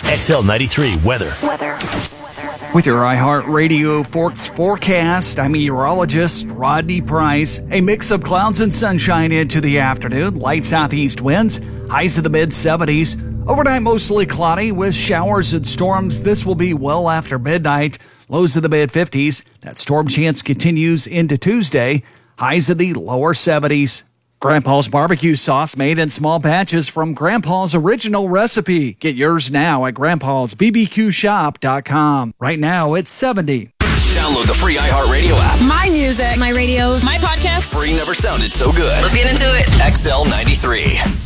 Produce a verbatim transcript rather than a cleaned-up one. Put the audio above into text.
X L ninety-three weather. Weather. With your iHeartRadio Forks forecast, I'm meteorologist Rodney Price. A mix of clouds and sunshine into the afternoon. Light southeast winds, highs in the mid seventies. Overnight mostly cloudy with showers and storms. This will be well after midnight. Lows in the mid fifties. That storm chance continues into Tuesday. Highs in the lower seventies. Grandpa's barbecue sauce made in small batches from Grandpa's original recipe. Get yours now at grandpas b b q shop dot com. Right now, it's seventy. Download the free iHeartRadio app. My music, my radio, my podcast. Free never sounded so good. Let's get into it. X L ninety-three.